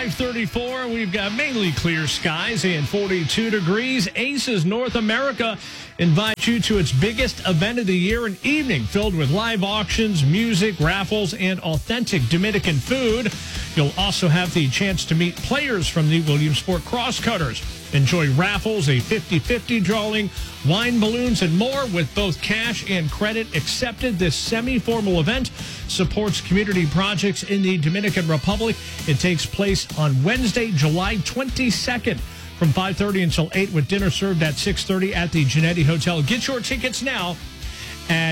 534. We've got mainly clear skies and 42 degrees. Aces North America invites you to its biggest event of the year, an evening filled with live auctions, music, raffles, and authentic Dominican food. You'll also have the chance to meet players from the Williamsport Crosscutters. Enjoy raffles, a 50-50 drawing, wine balloons, and more with both cash and credit accepted. This semi-formal event supports community projects in the Dominican Republic. It takes place on Wednesday, July 22nd from 5:30 until 8 with dinner served at 6:30 at the Genetti Hotel. Get your tickets now at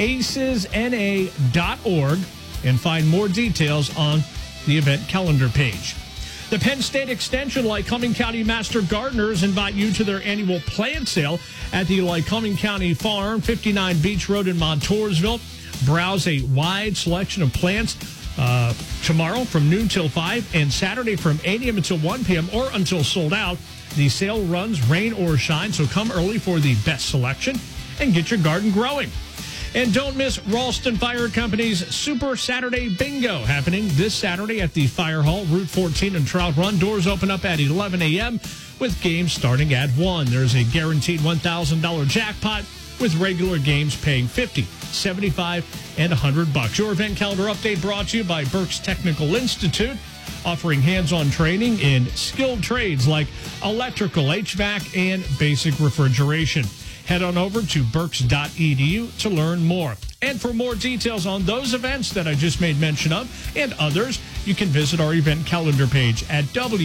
acesna.org and find more details on the event calendar page. The Penn State Extension Lycoming County Master Gardeners invite you to their annual plant sale at the Lycoming County Farm, 59 Beach Road in Montoursville. Browse a wide selection of plants tomorrow from noon till 5 and Saturday from 8 a.m. until 1 p.m. or until sold out. The sale runs rain or shine, so come early for the best selection and get your garden growing. And don't miss Ralston Fire Company's Super Saturday Bingo happening this Saturday at the Fire Hall, Route 14 and Trout Run. Doors open up at 11 a.m. with games starting at 1. There's a guaranteed $1,000 jackpot with regular games paying $50, $75, and $100. Your event calendar update brought to you by Berks Technical Institute, offering hands-on training in skilled trades like electrical, HVAC, and basic refrigeration. Head on over to berks.edu to learn more. And for more details on those events that I just made mention of and others, you can visit our event calendar page at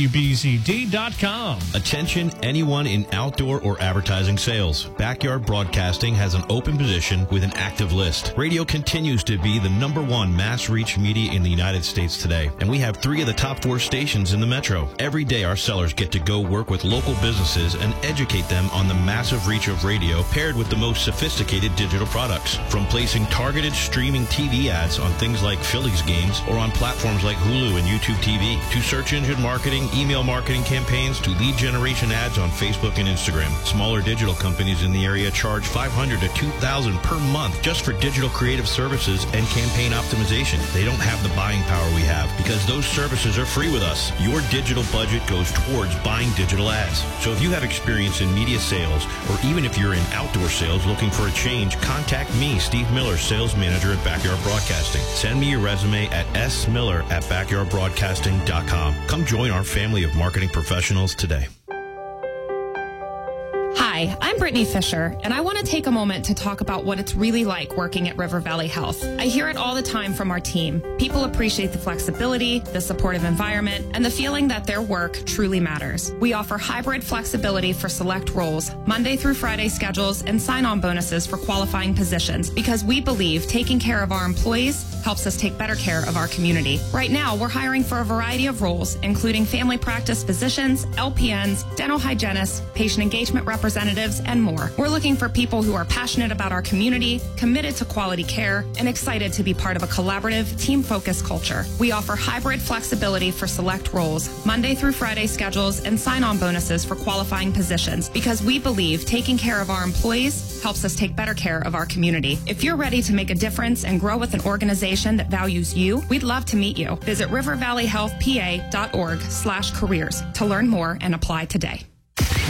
WBZD.com. Attention anyone in outdoor or advertising sales. Backyard Broadcasting has an open position with an active list. Radio continues to be the #1 mass reach media in the United States today, and we have 3 of the top 4 stations in the metro. Every day our sellers get to go work with local businesses and educate them on the massive reach of radio paired with the most sophisticated digital products. From placing targeted streaming TV ads on things like Phillies games or on platforms like Hulu and YouTube TV, to search engine marketing, email marketing campaigns, to lead generation ads on Facebook and Instagram. Smaller digital companies in the area charge $500 to $2,000 per month just for digital creative services and campaign optimization. They don't have the buying power we have because those services are free with us. Your digital budget goes towards buying digital ads. So if you have experience in media sales, or even if you're in outdoor sales looking for a change, contact me, Steve Miller, sales manager at Backyard Broadcasting. Send me your resume at smiller@backyardbroadcasting.com. Come join our family of marketing professionals today. Hi, I'm Brittany Fisher, and I want to take a moment to talk about what it's really like working at River Valley Health. I hear it all the time from our team. People appreciate the flexibility, the supportive environment, and the feeling that their work truly matters. We offer hybrid flexibility for select roles, Monday through Friday schedules, and sign-on bonuses for qualifying positions because we believe taking care of our employees helps us take better care of our community. Right now, we're hiring for a variety of roles, including family practice physicians, LPNs, dental hygienists, patient engagement representatives, and more. We're looking for people who are passionate about our community, committed to quality care, and excited to be part of a collaborative, team-focused culture. We offer hybrid flexibility for select roles, Monday through Friday schedules, and sign-on bonuses for qualifying positions because we believe taking care of our employees helps us take better care of our community. If you're ready to make a difference and grow with an organization that values you, we'd love to meet you. Visit rivervalleyhealthpa.org/careers to learn more and apply today.